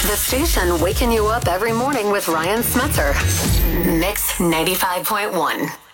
The station waking you up every morning with Ryan Smetzer. Mix 95.1.